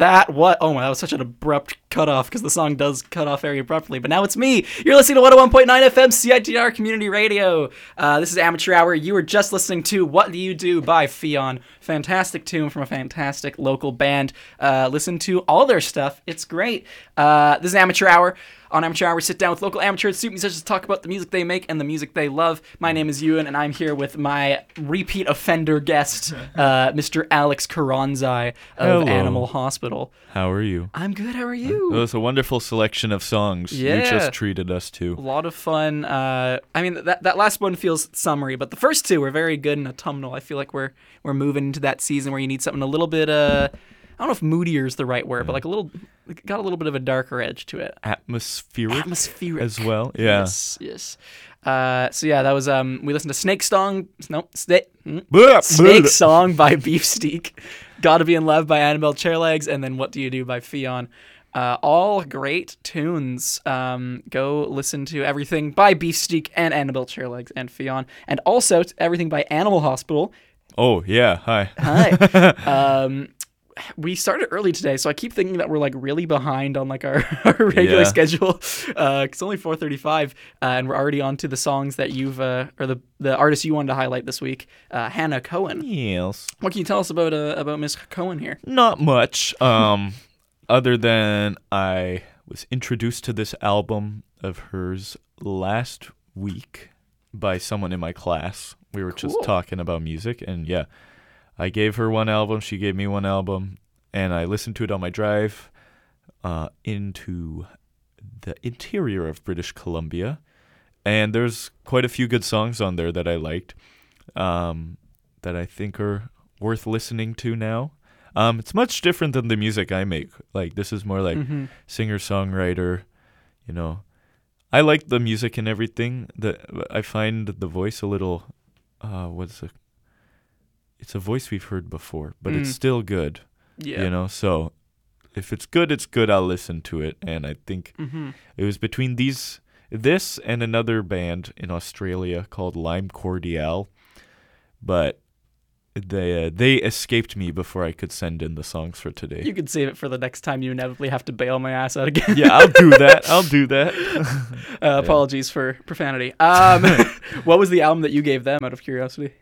that was such an abrupt cutoff because the song does cut off very abruptly. But now it's me. You're listening to 101.9 FM CITR Community Radio. This is Amateur Hour. You were just listening to What Do You Do by Fionn. Fantastic tune from a fantastic local band. Listen to all their stuff. It's great. This is Amateur Hour. On Amateur Hour, we sit down with local amateur and student musicians to talk about the music they make and the music they love. My name is Ewan, and I'm here with my repeat offender guest, Mr. Alex Karanzai of Hello. Animal Hospital. How are you? I'm good. How are you? It was a wonderful selection of songs you just treated us A to. lot of fun. I mean, that last one feels summery, but the first two were very good and autumnal. I feel like we're moving into that season where you need something a little bit, I don't know if moodier is the right word, but got a little bit of a darker edge to it. Atmospheric as well. Yeah. Yes. So yeah, that was we listened to Snake Song by Beefsteak, Gotta Be in Love by Annabelle Chairlegs, and then What Do You Do by Fionn. All great tunes. Go listen to everything by Beefsteak and Annabelle Chairlegs and Fionn, and also everything by Animal Hospital. Oh yeah, hi. Hi. We started early today, so I keep thinking that we're like really behind on like our regular schedule. It's only 4:35, and we're already on to the songs that you've or the artists you wanted to highlight this week. Hannah Cohen. Yes. What can you tell us about Miss Cohen here? Not much. Other than I was introduced to this album of hers last week by someone in my class. We were just talking about music, and yeah. I gave her one album, she gave me one album, and I listened to it on my drive into the interior of British Columbia. And there's quite a few good songs on there that I liked that I think are worth listening to now. It's much different than the music I make. Like, this is more like singer-songwriter, you know. I like the music and everything. I find the voice a little, it's a voice we've heard before, but it's still good. Yeah. You know, so if it's good, I'll listen to it. And I think it was between this and another band in Australia called Lime Cordiale. But they escaped me before I could send in the songs for today. You could save it for the next time you inevitably have to bail my ass out again. Yeah, I'll do that. Apologies for profanity. What was the album that you gave them, out of curiosity?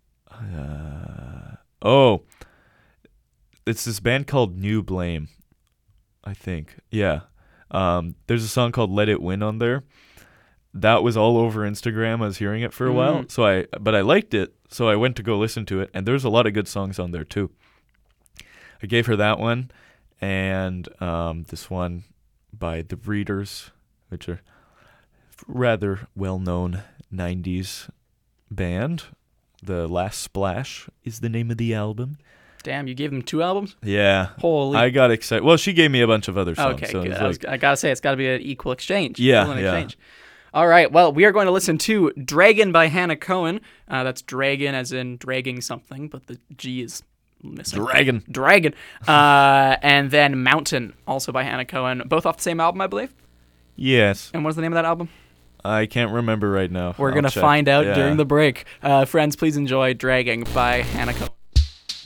It's this band called New Blame, I think. Yeah. There's a song called Let It Win on there. That was all over Instagram. I was hearing it for a while. But I liked it, so I went to go listen to it, and there's a lot of good songs on there too. I gave her that one, and this one by The Breeders, which are rather well-known 90s band. The Last Splash is the name of the album. Damn, you gave them 2 albums? Yeah. Holy. I got excited. Well, she gave me a bunch of other songs. Okay, so good. I gotta say, it's gotta be an equal exchange. Yeah, Exchange. All right, well, we are going to listen to Dragon by Hannah Cohen. That's dragon as in dragging something, but the G is missing. Dragon. And then Mountain, also by Hannah Cohen. Both off the same album, I believe? Yes. And what's the name of that album? I can't remember right now. We're going to find out during the break. Friends, please enjoy Dragging by Hannah Cohen.